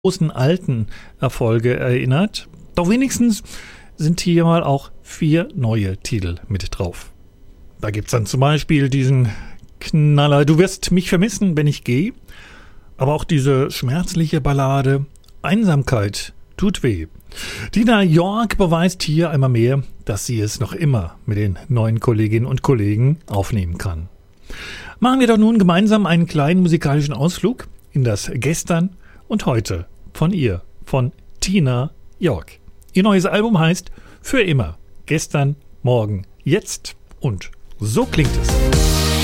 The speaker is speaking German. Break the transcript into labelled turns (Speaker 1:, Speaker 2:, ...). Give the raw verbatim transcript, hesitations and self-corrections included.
Speaker 1: großen alten Erfolge erinnert. Doch wenigstens sind hier mal auch vier neue Titel mit drauf. Da gibt's dann zum Beispiel diesen Knaller Du wirst mich vermissen, wenn ich gehe. Aber auch diese schmerzliche Ballade Einsamkeit tut weh. Dina York beweist hier einmal mehr, dass sie es noch immer mit den neuen Kolleginnen und Kollegen aufnehmen kann. Machen wir doch nun gemeinsam einen kleinen musikalischen Ausflug in das Gestern und Heute von ihr, von Tina York. Ihr neues Album heißt Für immer. Gestern, morgen, jetzt und so klingt es.